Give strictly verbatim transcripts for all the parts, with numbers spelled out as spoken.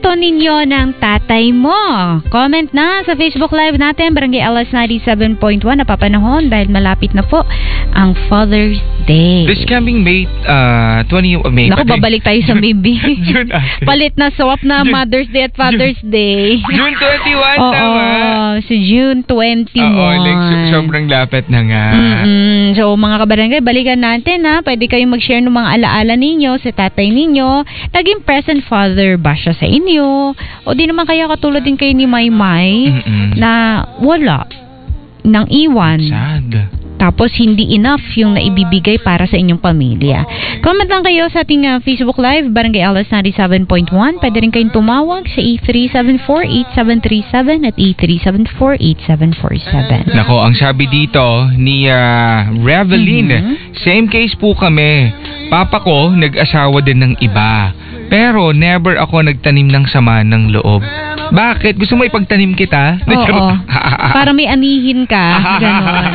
kwento ninyo ng tatay mo. Comment na sa Facebook Live natin, Barangay L S ninety-seven point one, napapanahon dahil malapit na po ang Father's Day. This coming May uh, twenty... May, Naku, babalik tayo sa maybe. June, ate. Palit na swap na June, Mother's Day at Father's June, Day. June twenty-one, Oo, tama? si June twenty-one. Oo, like, so, sobrang lapit na nga. Mm-mm. So, mga kabarangay, balikan natin ha. Pwede kayong mag-share ng mga alaala ninyo sa tatay ninyo. Naging present father ba siya sa inyo? O di naman kaya katulad din kayo ni Maymay Mm-mm. na wala nang iwan. Sad. Tapos hindi enough yung naibibigay para sa inyong pamilya. Comment lang kayo sa ating uh, Facebook Live, Barangay L S ninety-seven point one. Pwede rin kayong tumawag sa eight three seven four, eight seven three seven at eight three seven four, eight seven four seven. Nako, ang sabi dito ni uh, Reveline, Mm-hmm. same case po kami. Papa ko nag-asawa din ng iba. Pero never ako nagtanim ng sama ng loob. Bakit? Gusto mo ipagtanim kita? Oo. Para may anihin ka. Ganon.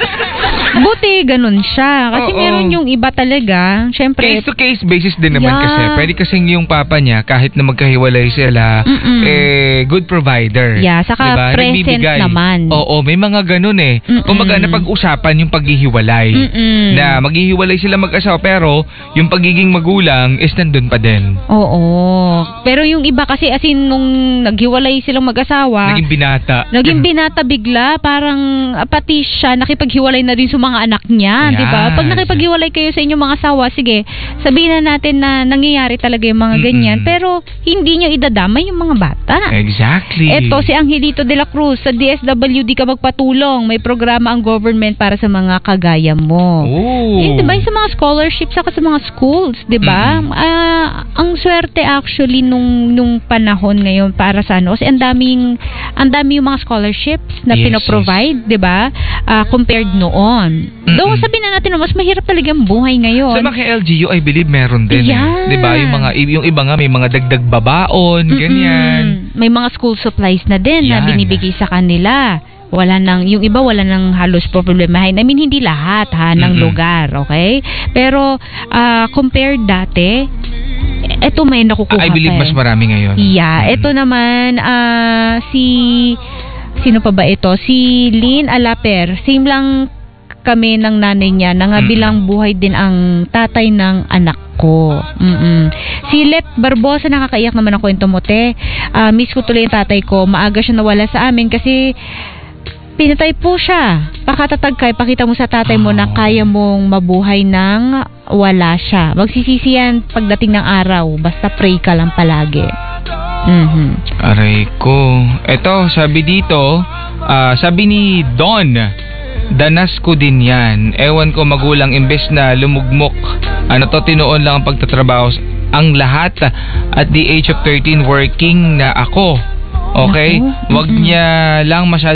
Buti ganun siya. Kasi Oo. meron yung iba talaga. Syempre, Case to case basis din naman Yeah. kasi. Pwede kasing yung papa niya, kahit na magkahiwalay sila, Mm-mm. eh, good provider. Yeah, saka Diba? present Nagbibigay. naman. Oo, may mga ganun eh. Mm-mm. Kumaga napag-usapan yung paghihiwalay. Mm-mm. Na maghihiwalay sila mag-asawa pero yung pagiging magulang is nandun pa din. Oo. Pero yung iba kasi as in nung naghiwalay silang mag-asawa, Naging binata. naging binata bigla, parang ah, pati siya nakipaghiwalay na din sa mga anak niya, Yes. di ba? Pag nakipaghiwalay kayo sa inyong mga asawa, sige, sabihin na natin na nangyayari talaga yung mga Mm-mm. ganyan, pero hindi nyo idadamay yung mga bata. Exactly. Eto, si Angelito de la Cruz, sa D S W D ka magpatulong. May programa ang government para sa mga kagaya mo. Oh. Eh, diba, yung sa mga scholarships saka sa mga schools, diba? Mm-mm. Ah, ang swerte actually nung nung panahon ngayon para sa ano, kasi ang daming ang dami yung mga scholarships na Yes, pinoprovide, diba? Ah, compared noon. Though Mm-mm. sabihin na natin, mas mahirap talaga ang buhay ngayon. Sa mga L G U, I believe meron din Yeah. eh. 'Di ba? Yung mga yung iba nga may mga dagdag babaon, ganyan. Mm-mm. May mga school supplies na din na Yan. binibigay sa kanila. Wala nang, yung iba wala nang halos problemahin. I mean, hindi lahat ha, ng Mm-mm. lugar, okay? Pero, ah, compared dati, eto may nakukuha I believe pa mas eh. marami ngayon. Yeah, Mm-mm. eto naman, ah, si, sino pa ba ito? Si Lynn Alaper. Same lang kami ng nanay niya, nangabilang buhay din ang tatay ng anak ko. Mm-mm. Si Let Barbosa, nakakaiyak naman ang kwento mo, te. Ah, miss ko tuloy yung tatay ko. Maaga siya nawala sa amin kasi pinatay po siya. Pakatatag ka, pakita mo sa tatay mo na kaya mong mabuhay nang wala siya. Magsisisi yan pagdating ng araw. Basta pray ka lang palagi. Mhm. Aray ko. Eto, sabi dito, ah, sabi ni Don, danas ko din yan. Ewan ko magulang, imbes na lumugmok. Ano to, tinuon lang ang pagtatrabaho. Ang lahat at the age of thirteen working na ako. Okay? Naku. Wag Mm-mm. niya lang masyadong